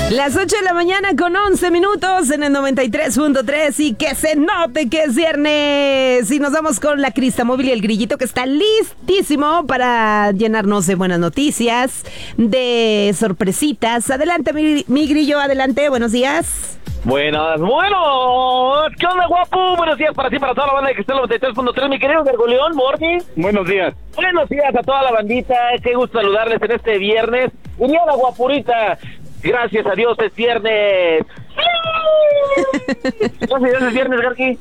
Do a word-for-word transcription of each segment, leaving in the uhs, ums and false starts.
Las ocho de la mañana con once minutos en el noventa y tres punto tres y que se note que es viernes. Y nos vamos con la Crista Móvil y el Grillito, que está listísimo para llenarnos de buenas noticias, de sorpresitas. Adelante, mi, mi Grillo, adelante, buenos días. Buenas, bueno, ¿qué onda, guapo? Buenos días para ti, para toda la banda de Cristal noventa y tres punto tres, mi querido Gargoleón, Morty. Buenos días. Buenos días a toda la bandita, qué gusto saludarles en este viernes. Y la guapurita, gracias a Dios es viernes. Gracias a Dios es viernes, Garqui.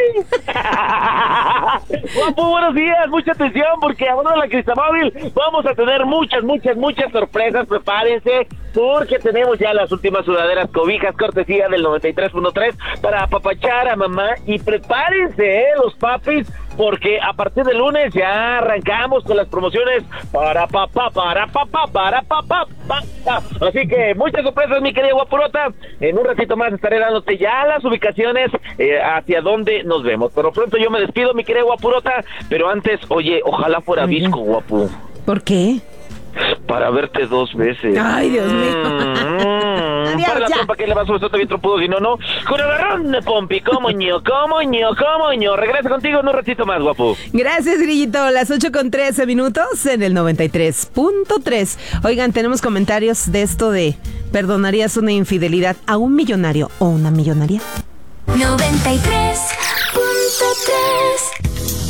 Guapo, buenos días, mucha atención porque hablando de la Crista Móvil vamos a tener muchas, muchas, muchas sorpresas, prepárense porque tenemos ya las últimas sudaderas cobijas cortesía del noventa y tres punto tres para apapachar a mamá y prepárense, eh, los papis, porque a partir del lunes ya arrancamos con las promociones para papá, para papá, para papá, pa, pa. Así que muchas sorpresas, mi querida guapurota. En un ratito más estaré dándote ya las ubicaciones eh, hacia dónde nos vemos. Pero pronto yo me despido, mi querida guapurota, pero antes, oye, ojalá fuera Visco, guapo. ¿Por qué? Para verte dos veces. Ay, Dios mío. Mm, para la trompa que le vas a subir bien trompudo, si no, no. Con el agarrón de Pompi, cómo ño, cómo ño, cómo ño. Regresa contigo en un ratito más, guapo. Gracias, Grillito. Las ocho con trece minutos en el noventa y tres punto tres. Oigan, tenemos comentarios de esto de ¿perdonarías una infidelidad a un millonario o una millonaria? noventa y tres punto tres.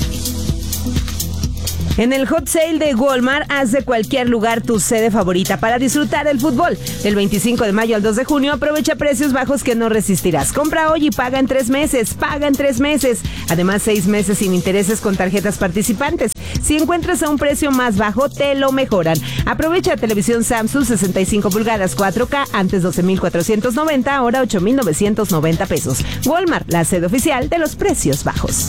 En el Hot Sale de Walmart, haz de cualquier lugar tu sede favorita para disfrutar el fútbol. Del veinticinco de mayo al dos de junio, aprovecha precios bajos que no resistirás. Compra hoy y paga en tres meses. Paga en tres meses. Además, seis meses sin intereses con tarjetas participantes. Si encuentras a un precio más bajo, te lo mejoran. Aprovecha televisión Samsung sesenta y cinco pulgadas cuatro K, antes doce mil cuatrocientos noventa, ahora ocho mil novecientos noventa pesos. Walmart, la sede oficial de los precios bajos.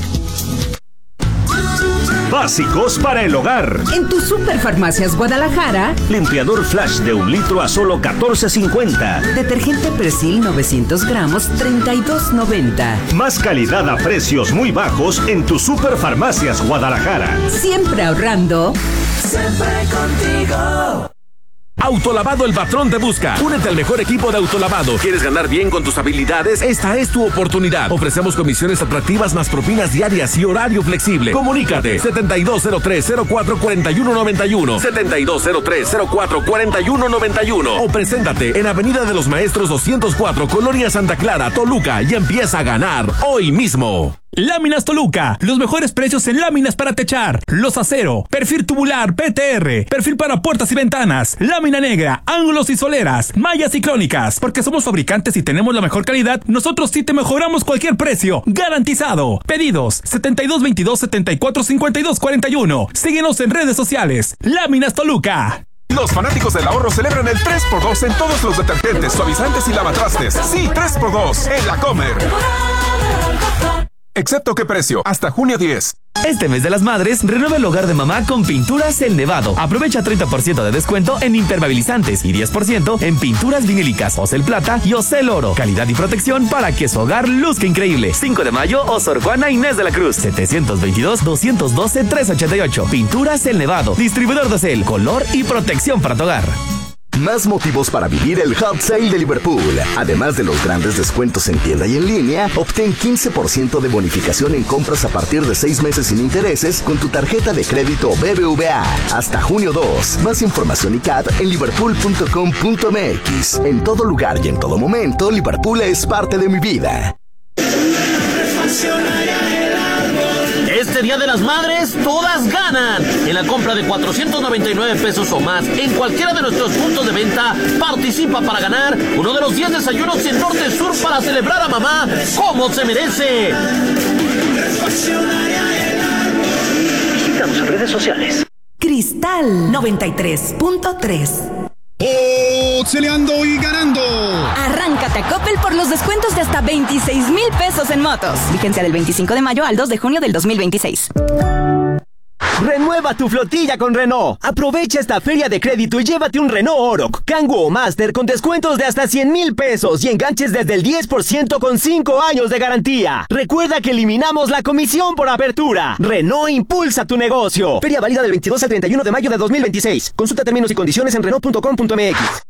Básicos para el hogar. En tu Superfarmacias Guadalajara, limpiador Flash de un litro a solo catorce cincuenta. Detergente Persil novecientos gramos, treinta y dos noventa. Más calidad a precios muy bajos en tu Superfarmacias Guadalajara. Siempre ahorrando. Siempre contigo. Autolavado El Patrón te busca. Únete al mejor equipo de autolavado. ¿Quieres ganar bien con tus habilidades? Esta es tu oportunidad. Ofrecemos comisiones atractivas más propinas diarias y horario flexible. Comunícate setenta y dos cero tres cero cuatro cuarenta y uno noventa y uno, setenta y dos cero tres cero cuatro cuarenta y uno noventa y uno o preséntate en Avenida de los Maestros doscientos cuatro, Colonia Santa Clara, Toluca, y empieza a ganar hoy mismo. Láminas Toluca, los mejores precios en láminas para techar, los acero, perfil tubular, P T R, perfil para puertas y ventanas, lámina negra, ángulos y soleras, mallas ciclónicas. Porque somos fabricantes y tenemos la mejor calidad, nosotros sí te mejoramos cualquier precio, garantizado. Pedidos setenta y dos veintidós setenta y cuatro cincuenta y dos cuarenta y uno. Síguenos en redes sociales. Láminas Toluca. Los fanáticos del ahorro celebran el tres por dos en todos los detergentes, suavizantes y lavatrastes. Sí, tres por dos en La Comer. Excepto qué precio, hasta junio diez. Este mes de las madres, renueva el hogar de mamá con Pinturas El Nevado. Aprovecha treinta por ciento de descuento en impermeabilizantes y diez por ciento en pinturas vinílicas, Ocel Plata y Ocel Oro. Calidad y protección para que su hogar luzca increíble. cinco de mayo, Sor Juana Inés de la Cruz. setecientos veintidós, doscientos doce, trescientos ochenta y ocho. Pinturas El Nevado. Distribuidor de Ocel. Color y protección para tu hogar. Más motivos para vivir el Hot Sale de Liverpool. Además de los grandes descuentos en tienda y en línea, obtén quince por ciento de bonificación en compras a partir de seis meses sin intereses con tu tarjeta de crédito B B V A. Hasta junio dos. Más información y C A D en liverpool punto com punto m x. En todo lugar y en todo momento, Liverpool es parte de mi vida. Este Día de las Madres, todas ganan. En la compra de cuatrocientos noventa y nueve pesos o más en cualquiera de nuestros puntos de venta, participa para ganar uno de los diez desayunos en Norte Sur para celebrar a mamá como se merece. Síganos en redes sociales. Cristal noventa y tres punto tres. Oxeleando y ganando. Arráncate a Coppel por los descuentos de hasta veintiséis mil pesos en motos. Vigencia del veinticinco de mayo al dos de junio del dos mil veintiséis. Renueva tu flotilla con Renault. Aprovecha esta feria de crédito y llévate un Renault Oroch, Kangoo o Master con descuentos de hasta cien mil pesos y enganches desde el diez por ciento con cinco años de garantía. Recuerda que eliminamos la comisión por apertura. Renault impulsa tu negocio. Feria válida del veintidós al treinta y uno de mayo de dos mil veintiséis. Consulta términos y condiciones en renault punto com punto m x.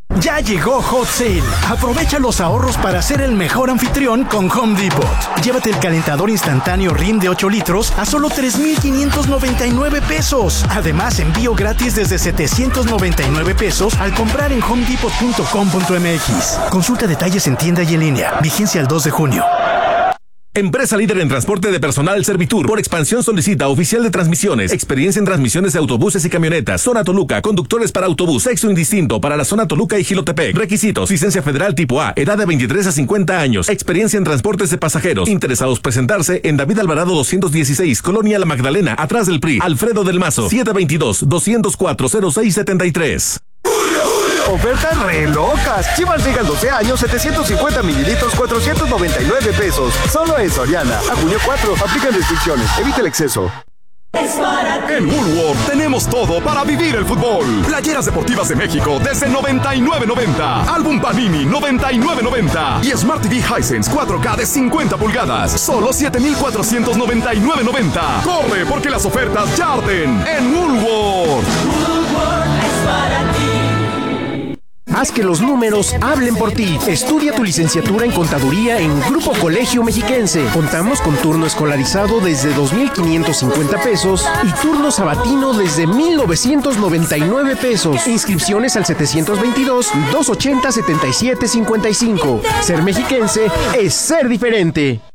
Ya llegó Hot Sale. Aprovecha los ahorros para ser el mejor anfitrión con Home Depot. Llévate el calentador instantáneo R I M de ocho litros a solo tres mil quinientos noventa y nueve pesos. Además, envío gratis desde setecientos noventa y nueve pesos al comprar en home depot punto com punto m x. Consulta detalles en tienda y en línea. Vigencia el dos de junio. Empresa líder en transporte de personal Servitur. Por expansión solicita oficial de transmisiones, experiencia en transmisiones de autobuses y camionetas. Zona Toluca, conductores para autobús, sexo indistinto para la zona Toluca y Jilotepec. Requisitos: licencia federal tipo A, edad de veintitrés a cincuenta años, experiencia en transportes de pasajeros. Interesados presentarse en David Alvarado doscientos dieciséis, Colonia La Magdalena, atrás del P R I. Alfredo del Mazo, siete veintidós, doscientos cuatro, cero seis setenta y tres. Ofertas re locas. Chivas Regal doce años, setecientos cincuenta mililitros, cuatrocientos noventa y nueve pesos. Solo en Soriana. A junio cuatro. Aplican restricciones. Evita el exceso. En Woolworth tenemos todo para vivir el fútbol. Playeras deportivas de México desde noventa y nueve noventa. Álbum Panini noventa y nueve noventa. Y Smart T V Hisense cuatro K de cincuenta pulgadas. Solo siete mil cuatrocientos noventa y nueve noventa. Corre porque las ofertas ya arden en Woolworth. Woolworth es para ti. Haz que los números hablen por ti. Estudia tu licenciatura en Contaduría en Grupo Colegio Mexiquense. Contamos con turno escolarizado desde dos mil quinientos cincuenta pesos y turno sabatino desde mil novecientos noventa y nueve pesos. Inscripciones al setecientos veintidós, doscientos ochenta, setenta y siete cincuenta y cinco. Ser mexiquense es ser diferente.